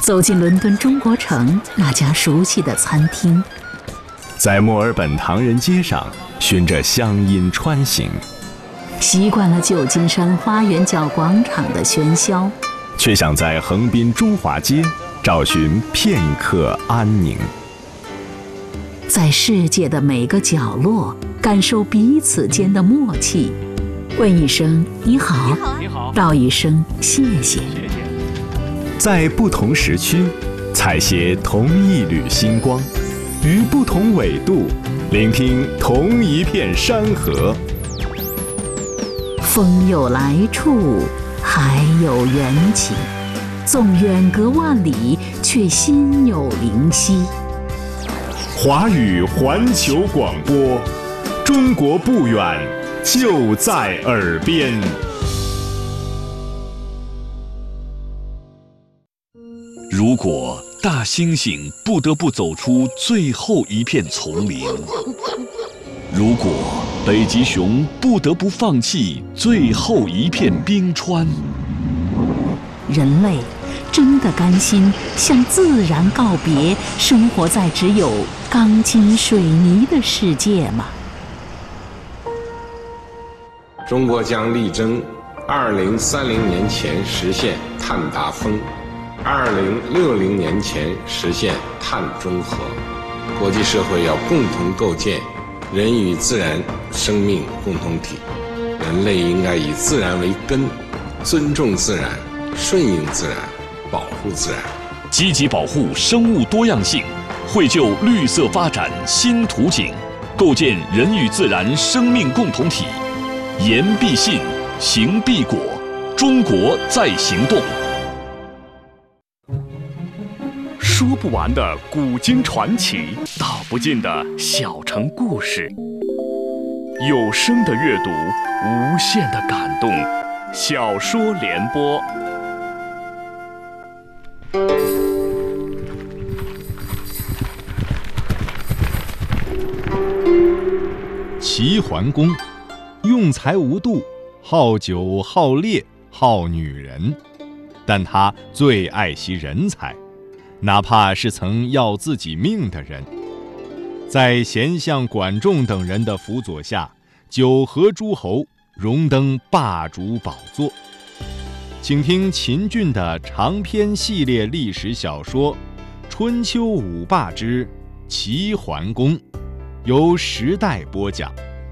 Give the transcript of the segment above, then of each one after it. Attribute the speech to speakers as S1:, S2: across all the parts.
S1: 走进伦敦中国城那家熟悉的餐厅，
S2: 在墨尔本唐人街上循着乡音穿行，
S1: 习惯了旧金山花园角广场的喧嚣，
S2: 却想在横滨中华街找寻片刻安宁。
S1: 在世界的每个角落感受彼此间的默契，问一声你好，道一声谢谢。
S2: 在不同时区采撷同一缕星光，于不同纬度聆听同一片山河。
S1: 风有来处，海有缘起，纵远隔万里，却心有灵犀。
S2: 华语环球广播，中国不远，就在耳边。
S3: 如果大猩猩不得不走出最后一片丛林，如果北极熊不得不放弃最后一片冰川，
S1: 人类真的甘心向自然告别，生活在只有钢筋水泥的世界吗？
S4: 中国将力争2030年前实现碳达峰，2060年前实现碳中和。国际社会要共同构建人与自然生命共同体，人类应该以自然为根，尊重自然，顺应自然，保护自然，
S3: 积极保护生物多样性，绘就绿色发展新图景，构建人与自然生命共同体。言必信，行必果，中国在行动。说不完的古今传奇，道不尽的小城故事，有声的阅读，无限的感动。小说联播。
S5: 齐桓公用才无度，好酒好猎好女人，但他最爱惜人才，哪怕是曾要自己命的人。在贤相管仲等人的辅佐下，9合诸侯，荣登霸主宝座。请听秦俊的长篇系列历史小说《春秋五霸之齐桓公》，由时代播讲。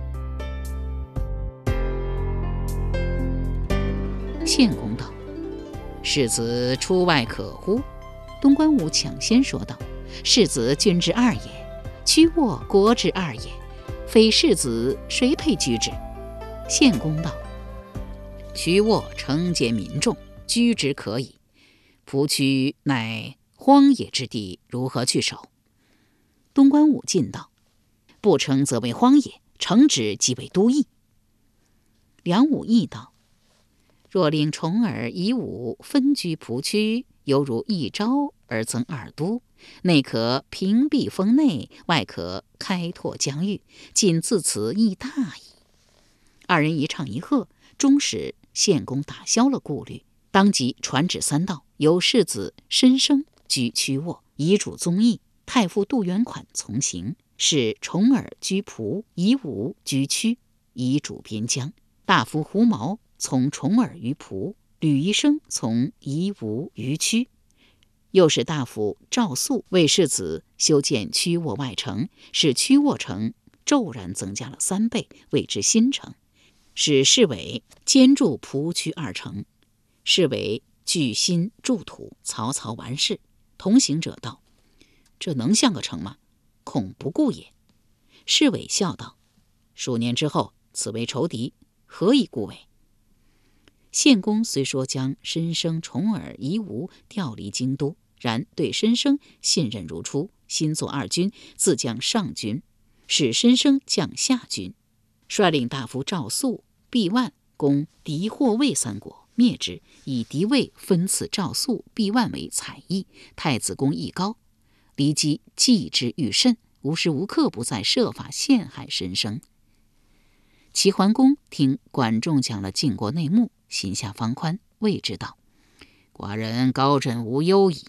S1: 献公道：“世子出外可乎？”东关武抢先说道：“世子君之二也，屈沃国之二也，非世子谁配居之？”献公道：“屈沃承节民众，居之可以。蒲区乃荒野之地，如何去守？”东关武进道：“不成则为荒野，成之即为都邑。”梁武义道：“若令重耳、夷吾分居蒲区，犹如一朝而增二都，内可屏蔽封内，外可开拓疆域，仅自此亦大矣。”二人一唱一和，终使献公打消了顾虑，当即传旨3道，由世子申生居曲沃，遗嘱宗义；太傅杜元款从行，使重耳居蒲，夷吾居曲，遗嘱边疆；大夫胡毛从重耳于蒲，吕夷生从夷吾于曲。又使大夫赵肃为世子修建曲沃外城，使曲沃城骤然增加了3倍，谓之新城。使市委兼筑蒲区2城，市委据心筑土，草草完事。同行者道：“这能像个城吗？恐不顾也。”市委笑道：“数年之后，此为仇敌，何以顾为？”献公虽说将申生、重耳、夷吾调离京都，然对申生信任如初，新作2军，自将上军，使申生将下军，率领大夫赵肃、毕万攻敌霍魏3国，灭之，以敌魏分赐赵肃、毕万为采邑。太子公义高，骊姬忌之愈甚，无时无刻不在设法陷害申生。齐桓公听管仲讲了晋国内幕，心下方宽，谓之道：“寡人高枕无忧矣。”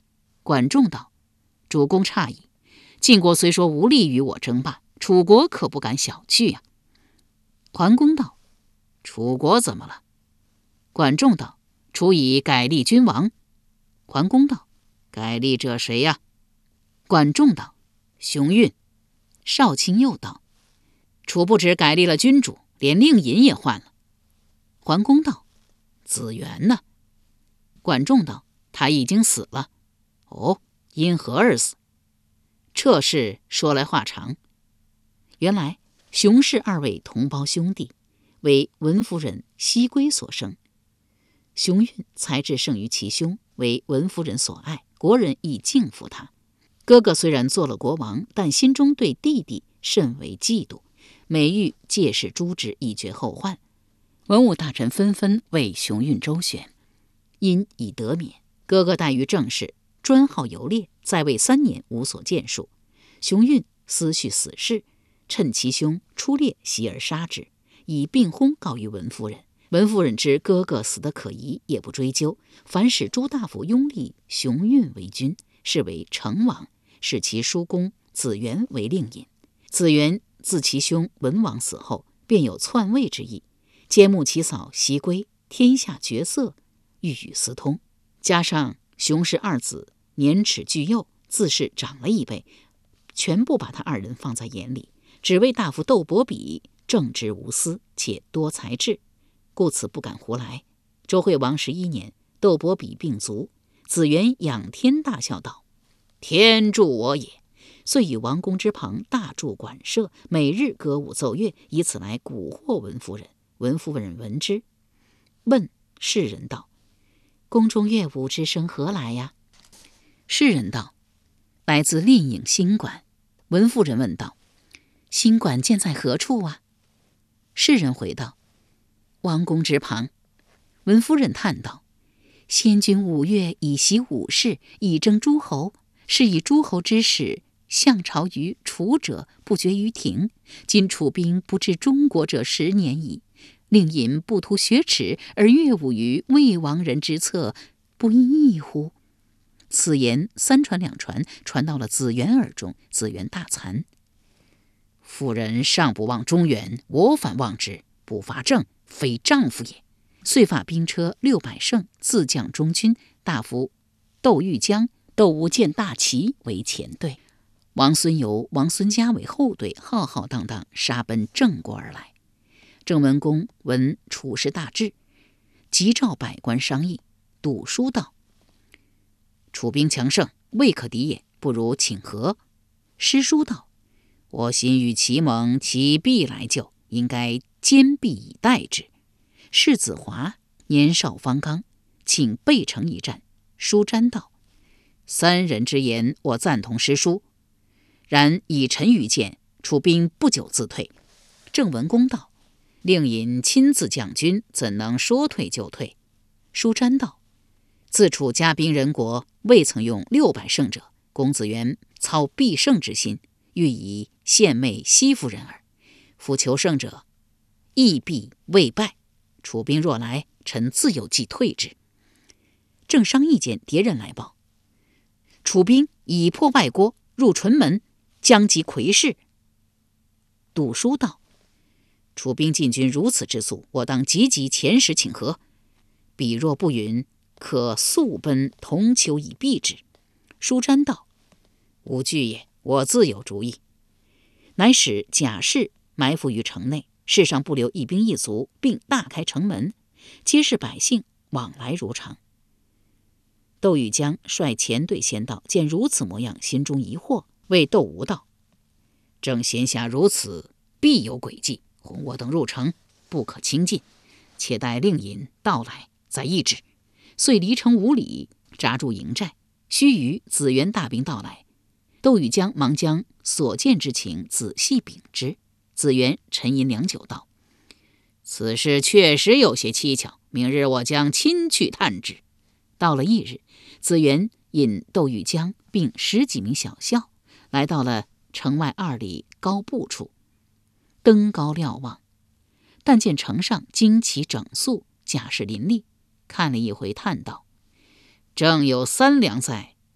S1: 管仲道：主公诧异，晋国虽说无力与我争霸，楚国可不敢小觑呀。桓公道：楚国怎么了？管仲道：楚以改立君王。桓公道：改立者谁呀？管仲道：熊运。少卿又道：楚不止改立了君主，连令尹也换了。桓公道：子元呢？管仲道：他已经死了。哦，因何而死？这事说来话长。原来熊氏二位同胞兄弟，为文夫人西归所生。熊运才智胜于其兄，为文夫人所爱，国人亦敬服他。哥哥虽然做了国王，但心中对弟弟甚为嫉妒，每欲借势诛之，以绝后患。文武大臣纷纷为熊运周旋，因已得免。哥哥怠于政事，专好游猎，在位3年无所建树。熊运思绪死事，趁其兄出猎袭而杀之，以病薨告于文夫人。文夫人知哥哥死得可疑，也不追究，反使诸大夫拥立熊运为君，是为成王，使其叔公子元为令尹。子元自其兄文王死后，便有篡位之意，兼慕其嫂西归，天下绝色，欲与私通。加上熊氏二子年齿俱幼，自是长了1倍，全部把他2人放在眼里，只为大夫窦伯比正直无私，且多才智，故此不敢胡来。周惠王11年，窦伯比病卒，子元仰天大笑道：天助我也！遂与王宫之旁大筑馆舍，每日歌舞奏乐，以此来蛊惑文夫人。文夫人闻之，问士人道：宫中乐舞之声何来呀？士人道：来自令尹新馆。文夫人问道：新馆建在何处啊？士人回道：王宫之旁。文夫人叹道：先君5月以习武士，以征诸侯，是以诸侯之使相朝于楚者不绝于庭，今楚兵不至中国者10年矣。令尹不图雪耻，而乐舞于魏王人之侧，不亦异乎？此言3传2传，传到了子元耳中。子元大惭：妇人尚不忘中原，我反忘之，不伐郑，非丈夫也。遂发兵车600乘，自将中军，大夫窦玉江、窦无见大旗为前队，王孙游、王孙嘉为后队，浩浩荡荡杀奔郑国而来。郑文公闻楚事大治，即召百官商议。赌书道：楚兵强盛，未可敌也，不如请和。诗书道：我心与其盟，其必来救，应该坚壁以待之。世子华年少方刚，请备城一战。书瞻道：3人之言，我赞同诗书，然以臣愚见，楚兵不久自退。郑文公道：令尹亲自将军，怎能说退就退？书瞻道：自楚加兵人国，未曾用600乘者，公子元操必胜之心，欲以献媚西夫人耳。夫求胜者，亦必未败。楚兵若来，臣自有计退之。正商议间，敌人来报：楚兵已破外郭，入淳门，将及魁氏。赌书道：楚兵进军如此之速，我当急急遣使请和。彼若不允，可速奔铜丘以避之。书瞻道：无惧也，我自有主意。乃使甲士埋伏于城内，世上不留一兵一卒，并大开城门，皆是百姓，往来如常。窦玉江率前队先到，见如此模样，心中疑惑，谓窦吴道：正闲暇如此，必有诡计，哄我等入城，不可轻进，且待令尹到来再议之。遂离城5里，扎住营寨。须臾，子元大兵到来，窦玉江忙将所见之情仔细禀之。子元沉吟良久，道：此事确实有些蹊跷，明日我将亲去探之。到了翌日，子元引窦玉江并10几名小校，来到了城外2里高步处，登高瞭望，但见城上旌旗整肃，甲士林立，看了一回，叹道：正有3良在，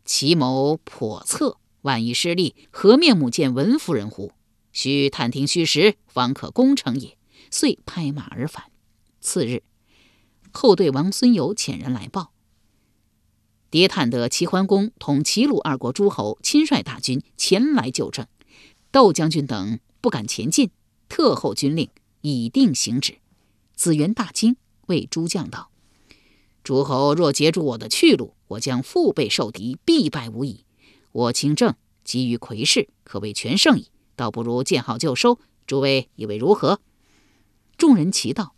S1: 其谋叵测，万一失利，何面目见文夫人乎？须探听虚实，方可攻城也。”遂拍马而返。次日，后队王孙友遣人来报，谍探得齐桓公同齐鲁2国诸侯亲率大军前来救郑，窦将军等不敢前进，特候军令，以定行止。子元大惊，谓诸将道：“诸侯若截住我的去路，我将腹背受敌，必败无疑。我清郑急于魁视，可谓全胜矣，倒不如见好就收。诸位以为如何？”众人齐道：“